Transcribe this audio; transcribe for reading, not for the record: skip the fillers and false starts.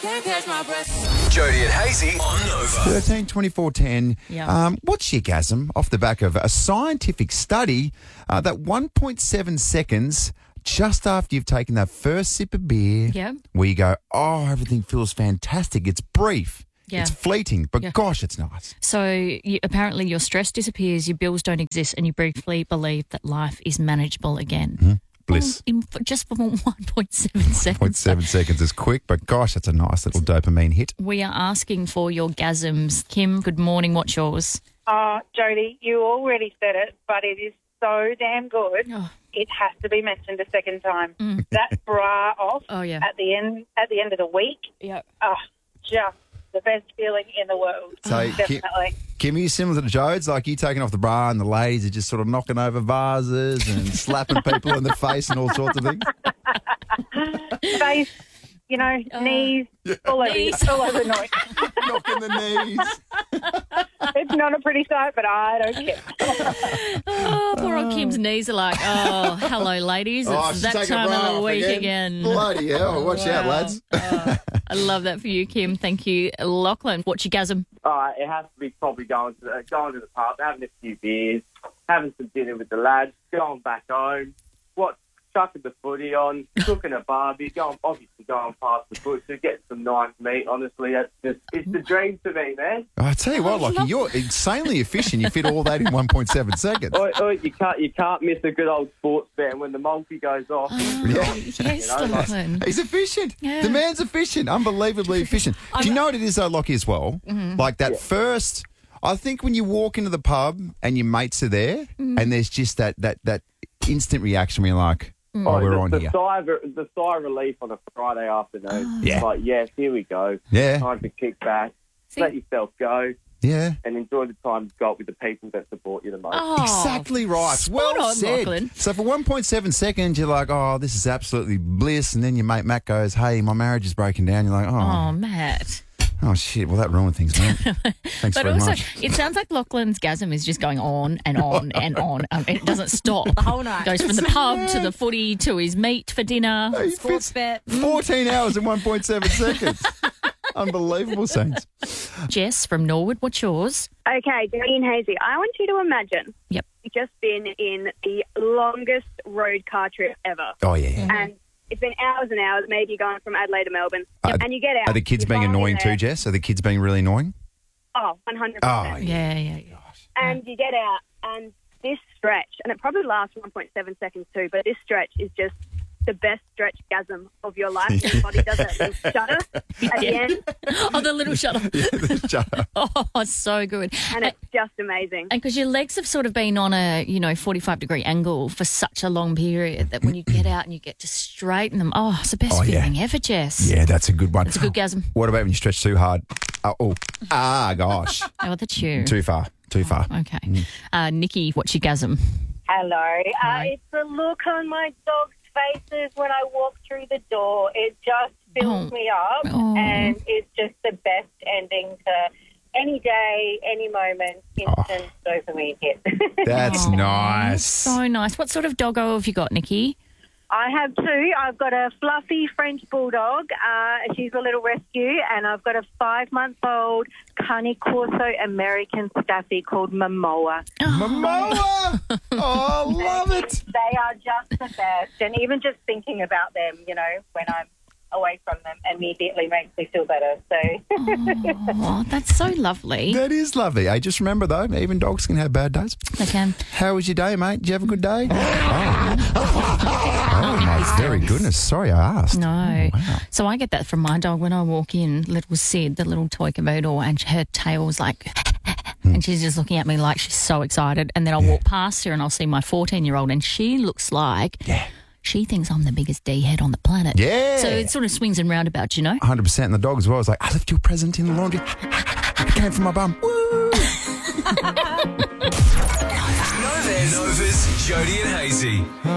can't catch my breath. Jody and Hazy on Nova. 13, 24, 10. Yeah. What's orgasm? Off the back of a scientific study that 1.7 seconds just after you've taken that first sip of beer, Yeah. where you go, oh, everything feels fantastic. It's brief. Yeah. It's fleeting, but Yeah. gosh, it's nice. So apparently your stress disappears, your bills don't exist, and you briefly believe that life is manageable again. Bliss. Just for 1.7 seconds. 0.7 seconds is quick, but gosh, that's a nice little dopamine hit. We are asking for your gasms. Kim, good morning. What's yours? Jody, you already said it, but it is so damn good. Oh. It has to be mentioned a second time. That bra off Oh, yeah. at the end of the week. Yeah. Just the best feeling in the world. So, Definitely. Kim, are you similar to Jodes? Like you taking off the bra and the ladies are just sort of knocking over vases and slapping people in the face and all sorts of things? Face, knees, all over noise. Knocking the knees. It's not a pretty sight, but I don't care. Oh, poor old Kim's knees are like, oh, hello, ladies. It's she's that taking time a bra of the off week again. Bloody hell. Watch out, Wow. lads. I love that for you, Kim. Thank you. Lachlan, what's your gasm? It has to be probably going to the pub, having a few beers, having some dinner with the lads, going back home, chucking the footy on, cooking a barbie, going past the butcher, getting some nice meat. Honestly, it's the dream to me, man. I tell you what, Lockie, you're insanely efficient. You fit all that in 1.7 seconds. You can't miss a good old sports bet when the monkey goes off. Yes, Lachlan. He's efficient. Yeah. The man's efficient, unbelievably efficient. Do you know what it is, though, Lockie, as well? Like that first, I think when you walk into the pub and your mates are there and there's just that instant reaction where you're like, we're on here. The sigh of relief on a Friday afternoon. Yeah. It's like, yes, here we go. Yeah. Time to kick back, let yourself go, Yeah. and enjoy the time you've got with the people that support you the most. Oh, Exactly right. spot Well on, said. Lachlan. So for 1.7 seconds, you're like, oh, this is absolutely bliss. And then your mate Matt goes, hey, my marriage is breaking down. You're like, Oh, Matt. oh shit. Well, that ruined things, man. Thanks But very also, much. it sounds like Lachlan's gasm is just going on and on and on. It doesn't stop. The whole night. Goes from the pub to the footy to his meat for dinner. He Sports fits bet. 14 hours in 1.7 seconds. Unbelievable, Saints. Jess from Norwood, what's yours? Okay, Jody and Hazy, I want you to imagine Yep. you've just been in the longest road car trip ever. Oh, yeah. And it's been hours and hours. Maybe you're going from Adelaide to Melbourne. And you get out. Are the kids you're being finally annoying there. too, Jess? Are the kids being really annoying? Oh, 100%. Oh, Yeah. And you get out, and this stretch, and it probably lasts 1.7 seconds too, but this stretch is just the best stretch gasm of your life. Your body does that little shudder at the end, Oh, the little shuttle. Shut up. Oh, so good. and it's just amazing. And because your legs have sort of been on a, 45-degree angle for such a long period that when you get out and you get to straighten them, it's the best Oh, yeah. feeling ever, Jess. Yeah, that's a good one. It's a good gasm. What about when you stretch too hard? Gosh. Oh, that's you. Too far. Okay. Nikki, what's your gasm? Hello. Hi. It's the look on my dog's faces when I walk through the door. It just fills me up, and it's just the best ending to any day, any moment, instant dopamine hit. That's nice. So nice. What sort of doggo have you got, Nikki? I have two. I've got a fluffy French bulldog. She's a little rescue, and I've got a 5-month-old Cane Corso American Staffy called Momoa. Momoa! Oh, love it. They are just the best, and even just thinking about them, when I'm away from them, immediately makes me feel better. So Oh, that's so lovely. That is lovely. Hey, just remember, though, even dogs can have bad days. They can. How was your day, mate? Did you have a good day? Oh, my very goodness. Sorry I asked. No. Wow. So I get that from my dog when I walk in, little Sid, the little toy cavoodle, and her tail's like... And she's just looking at me like she's so excited. And then I'll walk past her and I'll see my 14-year-old and she looks like... She thinks I'm the biggest D-head on the planet. Yeah. So it sort of swings and roundabouts, 100%. And the dog as well was like, I left you a present in the laundry. It came from my bum. Woo! Nova's Jody and Hazy.